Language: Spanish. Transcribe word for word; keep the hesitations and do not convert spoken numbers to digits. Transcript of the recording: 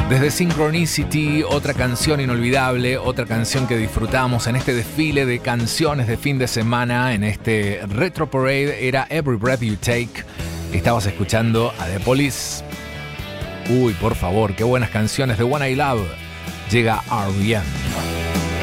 Desde Synchronicity, otra canción inolvidable, otra canción que disfrutamos en este desfile de canciones de fin de semana, en este Retro Parade, era Every Breath You Take. Estabas escuchando a The Police. Uy, por favor, qué buenas canciones de One I Love. Llega R E M.